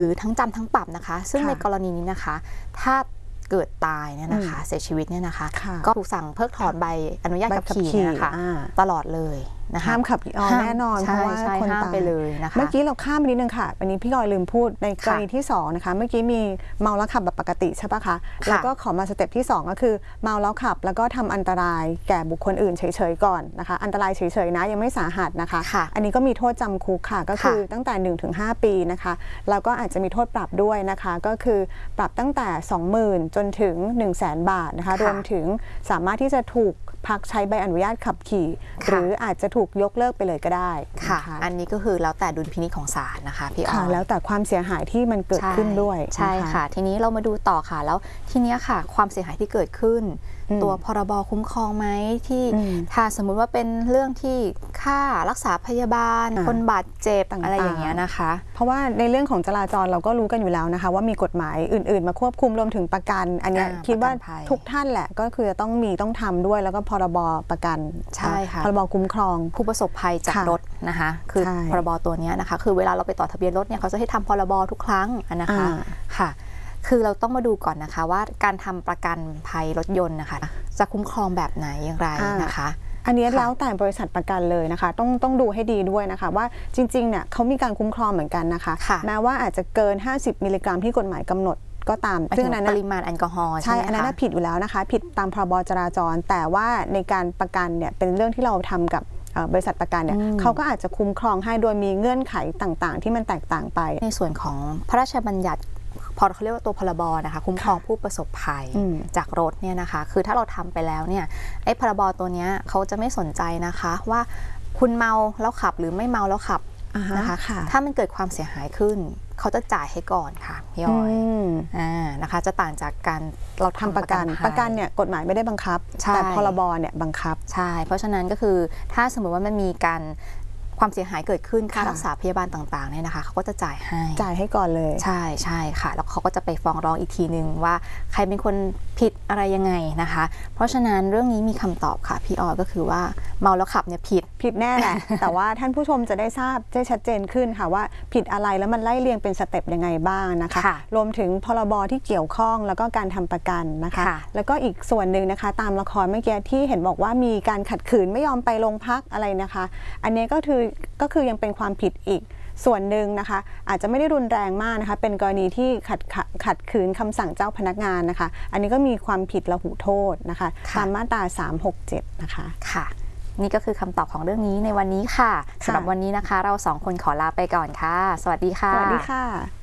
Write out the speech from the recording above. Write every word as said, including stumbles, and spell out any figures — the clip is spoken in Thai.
หรือทั้งจำทั้งปรับนะคะซึ่งในกรณีนี้นะคะถ้าเกิดตายเนี่ยนะคะเสียชีวิตเนี่ยนะคะก็ถูกสั่งเพิกถอนใบอนุญาตขับขี่นะคะตลอดเลยนะคะห้ามขับขี่แน่นอนเพราะว่าคนตายไปเลยนะคะเมื่อกี้เราข้ามไปนิดนึงค่ะอันนี้พี่ลอยลืมพูดในกรณีที่สองนะคะเมื่อกี้มีเมาแล้วขับแบบปกติใช่ปะคะแล้วก็ขอมาสเต็ปที่สองก็คือเมาแล้วขับแล้วก็ทำอันตรายแก่บุคคลอื่นเฉยๆก่อนนะคะอันตรายเฉยๆนะยังไม่สาหัสนะคะอันนี้ก็มีโทษจำคุกค่ะก็คือตั้งแต่ หนึ่งถึงห้า ปีนะคะแล้วก็อาจจะมีโทษปรับด้วยนะคะก็คือปรับตั้งแต่ สองหมื่น จนถึง หนึ่งแสน บาทนะคะรวมถึงสามารถที่จะถูกพักใช้ใบอนุญาตขับขี่หรืออาจจะถูกยกเลิกไปเลยก็ได้ค่ะอันนี้ก็คือแล้วแต่ดุลพินิจของศาลนะคะพี่อ๋อแล้วแต่ความเสียหายที่มันเกิดขึ้นด้วยใช่ค่ะทีนี้เรามาดูต่อค่ะแล้วทีนี้ค่ะความเสียหายที่เกิดขึ้นตัวพรบคุ้มครองไหมที่ถ้าสมมุติว่าเป็นเรื่องที่ค่ารักษาพยาบาลคนบาดเจ็บอะไรอย่างเงี้ยนะคะเพราะว่าในเรื่องของจราจรเราก็รู้กันอยู่แล้วนะคะว่ามีกฎหมายอื่นๆมาควบคุมรวมถึงประกันอันนี้คิดว่าทุกท่านแหละก็คือต้องมีต้องทำด้วยแล้วก็พรบประกันใช่ค่ะพรบคุ้มครองผู้ประสบภัยจากรถนะคะคือพรบตัวนี้นะคะคือเวลาเราไปต่อทะเบียนรถเนี่ยเขาจะให้ทำพรบทุกครั้งนะคะค่ะคือเราต้องมาดูก่อนนะคะว่าการทำประกันภัยรถยนต์นะคะจะคุ้มครองแบบไหนอย่างไรนะคะอันนี้แล้วแต่บริษัทประกันเลยนะคะต้องต้องดูให้ดีด้วยนะคะว่าจริงๆเนี่ยเขามีการคุ้มครองเหมือนกันนะคะแม้ว่าอาจจะเกินห้าสิบมิลลิกรัมที่กฎหมายกำหนดก็ตามซึ่งนั้นปริมาณแอลกอฮอล์ใช่อันนั้นผิดอยู่แล้วนะคะผิดตามพรบจราจรแต่ว่าในการประกันเนี่ยเป็นเรื่องที่เราทำกับบริษัทประกันเนี่ยเขาก็อาจจะคุ้มครองให้โดยมีเงื่อนไขต่างๆที่มันแตกต่างไปในส่วนของพระราชบัญญัติพอเขาเรียกว่าตัวพรบนะคะคุ้มครองผู้ประสบภัยจากรถเนี่ยนะคะคือถ้าเราทำไปแล้วเนี่ยไอ้พรบตัวนี้เขาจะไม่สนใจนะคะว่าคุณเมาแล้วขับหรือไม่เมาแล้วขับนะคะถ้ามันเกิดความเสียหายขึ้นเขาจะจ่ายให้ก่อนค่ะพี่อ้อยอ่านะคะจะต่างจากการเราทำประกันประกันเนี่ยกฎหมายไม่ได้บังคับแต่พรบเนี่ยบังคับใช่เพราะฉะนั้นก็คือถ้าสมมติว่ามันมีการความเสียหายเกิดขึ้นค่ารักษาพยาบาลต่างๆเนี่ยนะคะเขาก็จะจ่ายให้จ่ายให้ก่อนเลยใช่ใช่ค่ะแล้วเขาก็จะไปฟ้องร้องอีกทีนึงว่าใครเป็นคนผิดอะไรยังไงนะคะเพราะฉะนั้นเรื่องนี้มีคำตอบค่ะพี่ออยก็คือว่าเมาแล้วขับเนี่ยผิดผิดแน่แหละ แต่ว่าท่านผู้ชมจะได้ทราบได้ชัดเจนขึ้นค่ะว่าผิดอะไรแล้วมันไล่เรียงเป็นสเต็ปยังไงบ้างนะคะรวมถึงพรบที่เกี่ยวข้องแล้วก็การทำประกันนะคะแล้วก็อีกส่วนหนึ่งนะคะตามละครเมื่อกี้ที่เห็นบอกว่ามีการขัดขืนไม่ยอมไปโรงพักอะไรนะคะอันนี้ก็คือก็คือยังเป็นความผิดอีกส่วนหนึ่งนะคะอาจจะไม่ได้รุนแรงมากนะคะเป็นกรณีที่ขัดขัดขืนคำสั่งเจ้าพนักงานนะคะอันนี้ก็มีความผิดละหูโทษนะคะตามมาตราสามหกเจ็ดนะคะค่ะนี่ก็คือคำตอบของเรื่องนี้ในวันนี้ค่ะสำหรับวันนี้นะคะเราสองคนขอลาไปก่อนค่ะสวัสดีค่ะสวัสดีค่ะ